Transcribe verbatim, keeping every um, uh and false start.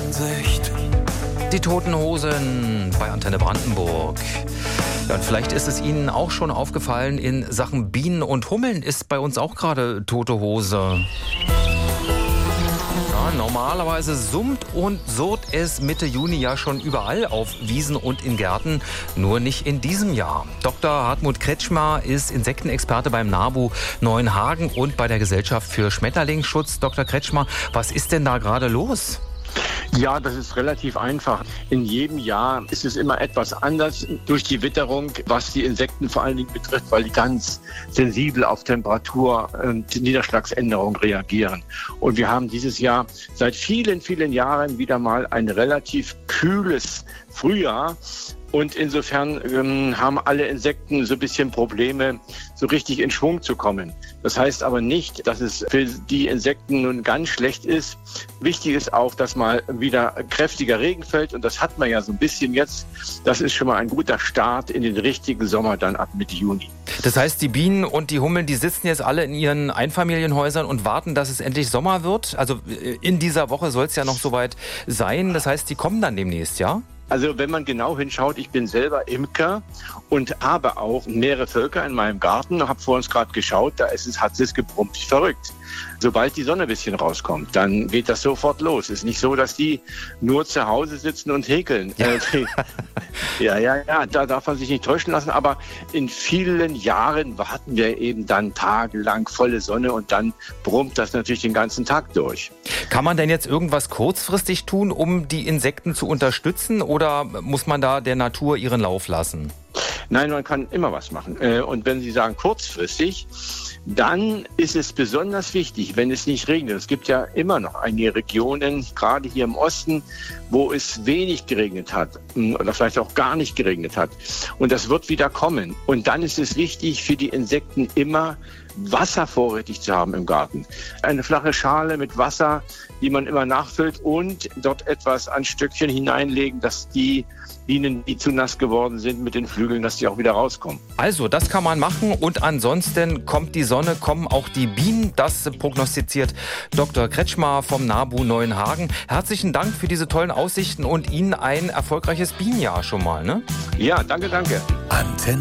Einsicht. Die Toten Hosen bei Antenne Brandenburg. Ja, und vielleicht ist es Ihnen auch schon aufgefallen, in Sachen Bienen und Hummeln ist bei uns auch gerade tote Hose. Ja, normalerweise summt und surrt es Mitte Juni ja schon überall auf Wiesen und in Gärten, nur nicht in diesem Jahr. Doktor Hartmut Kretschmer ist Insektenexperte beim NABU Neuenhagen und bei der Gesellschaft für Schmetterlingsschutz. Doktor Kretschmer, was ist denn da gerade los? Ja, das ist relativ einfach. In jedem Jahr ist es immer etwas anders durch die Witterung, was die Insekten vor allen Dingen betrifft, weil die ganz sensibel auf Temperatur und Niederschlagsänderung reagieren. Und wir haben dieses Jahr seit vielen, vielen Jahren wieder mal ein relativ kühles Frühjahr. Und insofern ähm, haben alle Insekten so ein bisschen Probleme, so richtig in Schwung zu kommen. Das heißt aber nicht, dass es für die Insekten nun ganz schlecht ist. Wichtig ist auch, dass mal wieder kräftiger Regen fällt. Und das hat man ja so ein bisschen jetzt. Das ist schon mal ein guter Start in den richtigen Sommer dann ab Mitte Juni. Das heißt, die Bienen und die Hummeln, die sitzen jetzt alle in ihren Einfamilienhäusern und warten, dass es endlich Sommer wird. Also in dieser Woche soll es ja noch soweit sein. Das heißt, die kommen dann demnächst, ja? Also wenn man genau hinschaut, ich bin selber Imker und habe auch mehrere Völker in meinem Garten. Ich habe vor uns gerade geschaut, da ist es, hat es gebrummt, verrückt. Sobald die Sonne ein bisschen rauskommt, dann geht das sofort los. Es ist nicht so, dass die nur zu Hause sitzen und häkeln. Ja, ja, ja, ja, da darf man sich nicht täuschen lassen. Aber in vielen Jahren warten wir eben dann tagelang volle Sonne und dann brummt das natürlich den ganzen Tag durch. Kann man denn jetzt irgendwas kurzfristig tun, um die Insekten zu unterstützen, oder muss man da der Natur ihren Lauf lassen? Nein, man kann immer was machen. Und wenn Sie sagen kurzfristig, dann ist es besonders wichtig, wenn es nicht regnet. Es gibt ja immer noch einige Regionen, gerade hier im Osten, wo es wenig geregnet hat oder vielleicht auch gar nicht geregnet hat. Und das wird wieder kommen. Und dann ist es wichtig für die Insekten immer, Wasser vorrätig zu haben im Garten. Eine flache Schale mit Wasser, die man immer nachfüllt und dort etwas an Stückchen hineinlegen, dass die Bienen, die zu nass geworden sind mit den Flügeln, dass die auch wieder rauskommen. Also, das kann man machen und ansonsten kommt die Sonne, kommen auch die Bienen. Das prognostiziert Doktor Kretschmer vom NABU Neuenhagen. Herzlichen Dank für diese tollen Aussichten und Ihnen ein erfolgreiches Bienenjahr schon mal, ne? Ja, danke, danke. Antenne